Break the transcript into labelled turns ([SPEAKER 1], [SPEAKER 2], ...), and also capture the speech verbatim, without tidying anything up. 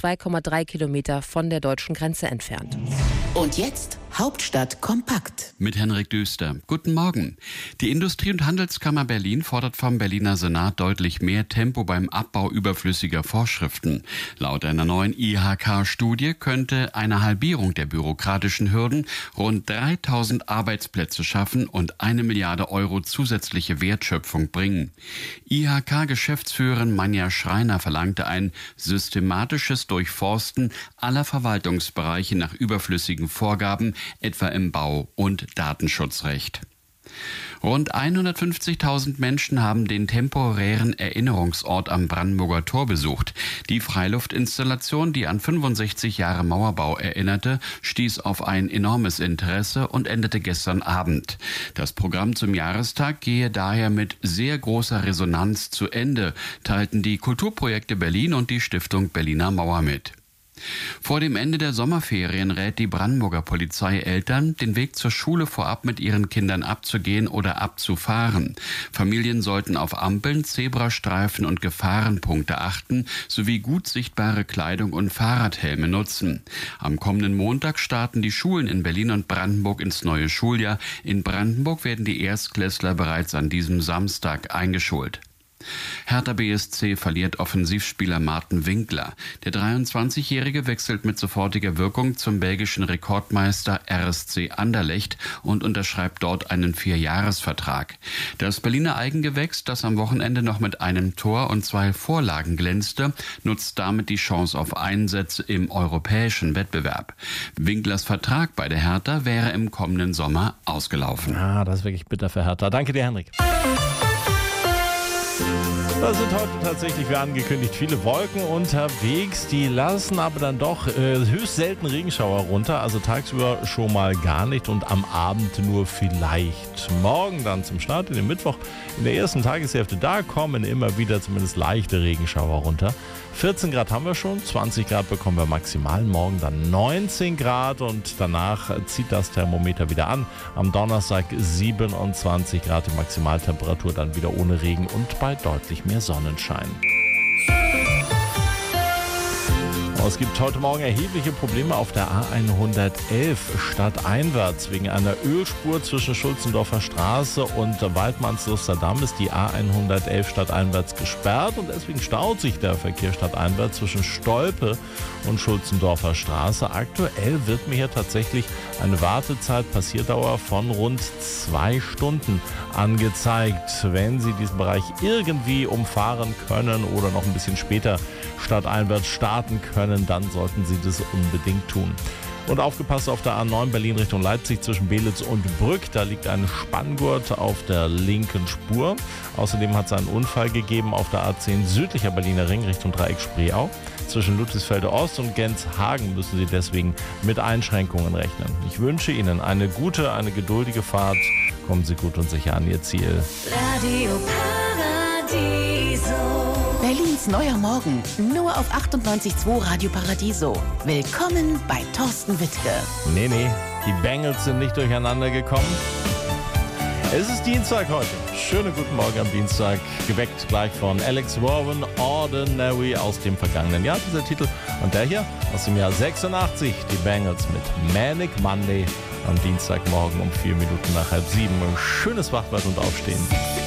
[SPEAKER 1] zwei Komma drei Kilometer von der deutschen Grenze entfernt.
[SPEAKER 2] Und jetzt Hauptstadt kompakt.
[SPEAKER 3] Mit Henrik Düster. Guten Morgen. Die Industrie- und Handelskammer Berlin fordert vom Berliner Senat deutlich mehr Tempo beim Abbau überflüssiger Vorschriften. Laut einer neuen I H K-Studie könnte eine Halbierung der bürokratischen Hürden rund dreitausend Arbeitsplätze schaffen und eine Milliarde Euro zusätzliche Wertschöpfung bringen. I H K-Geschäftsführerin Manja Schreiner verlangte ein systematisches Durchforsten aller Verwaltungsbereiche nach überflüssigen Vorgaben, etwa im Bau- und Datenschutzrecht. Rund hundertfünfzigtausend Menschen haben den temporären Erinnerungsort am Brandenburger Tor besucht. Die Freiluftinstallation, die an fünfundsechzig Jahre Mauerbau erinnerte, stieß auf ein enormes Interesse und endete gestern Abend. Das Programm zum Jahrestag gehe daher mit sehr großer Resonanz zu Ende, teilten die Kulturprojekte Berlin und die Stiftung Berliner Mauer mit. Vor dem Ende der Sommerferien rät die Brandenburger Polizei Eltern, den Weg zur Schule vorab mit ihren Kindern abzugehen oder abzufahren. Familien sollten auf Ampeln, Zebrastreifen und Gefahrenpunkte achten, sowie gut sichtbare Kleidung und Fahrradhelme nutzen. Am kommenden Montag starten die Schulen in Berlin und Brandenburg ins neue Schuljahr. In Brandenburg werden die Erstklässler bereits an diesem Samstag eingeschult. Hertha B S C verliert Offensivspieler Martin Winkler. Der dreiundzwanzigjährige wechselt mit sofortiger Wirkung zum belgischen Rekordmeister R S C Anderlecht und unterschreibt dort einen Vierjahresvertrag. Das Berliner Eigengewächs, das am Wochenende noch mit einem Tor und zwei Vorlagen glänzte, nutzt damit die Chance auf Einsätze im europäischen Wettbewerb. Winklers Vertrag bei der Hertha wäre im kommenden Sommer ausgelaufen.
[SPEAKER 4] Ah, das ist wirklich bitter für Hertha. Danke dir, Henrik. Da sind heute tatsächlich, wie angekündigt, viele Wolken unterwegs. Die lassen aber dann doch äh, höchst selten Regenschauer runter. Also tagsüber schon mal gar nicht und am Abend nur vielleicht. Morgen dann zum Start in den Mittwoch in der ersten Tageshälfte, da kommen immer wieder zumindest leichte Regenschauer runter. vierzehn Grad haben wir schon, zwanzig Grad bekommen wir maximal. Morgen dann neunzehn Grad und danach zieht das Thermometer wieder an. Am Donnerstag siebenundzwanzig Grad die Maximaltemperatur, dann wieder ohne Regen und bei deutlich mehr Sonnenschein. Es gibt heute Morgen erhebliche Probleme auf der A hundertelf stadteinwärts. Wegen einer Ölspur zwischen Schulzendorfer Straße und Waldmannsluster Damm ist die A hundertelf stadteinwärts gesperrt und deswegen staut sich der Verkehr stadteinwärts zwischen Stolpe und Schulzendorfer Straße. Aktuell wird mir hier tatsächlich eine Wartezeit, Passierdauer von rund zwei Stunden angezeigt. Wenn Sie diesen Bereich irgendwie umfahren können oder noch ein bisschen später stadteinwärts starten können, dann sollten Sie das unbedingt tun. Und aufgepasst auf der A neun Berlin Richtung Leipzig zwischen Belitz und Brück. Da liegt ein Spanngurt auf der linken Spur. Außerdem hat es einen Unfall gegeben auf der A zehn südlicher Berliner Ring Richtung Dreieck Spreeau. Zwischen Ludwigsfelde Ost und Genshagen müssen Sie deswegen mit Einschränkungen rechnen. Ich wünsche Ihnen eine gute, eine geduldige Fahrt. Kommen Sie gut und sicher an Ihr Ziel.
[SPEAKER 5] Radio Paradiso.
[SPEAKER 2] Berlins neuer Morgen, nur auf achtundneunzig Komma zwei Radio Paradiso. Willkommen bei Thorsten Wittke.
[SPEAKER 4] Nee, nee, die Bengals sind nicht durcheinander gekommen. Es ist Dienstag heute. Schönen guten Morgen am Dienstag. Geweckt gleich von Alex Warren, Ordinary aus dem vergangenen Jahr, dieser Titel. Und der hier aus dem Jahr sechsundachtzig, die Bengals mit Manic Monday am Dienstagmorgen um vier Minuten nach halb sieben. Schönes Wachwert und Aufstehen.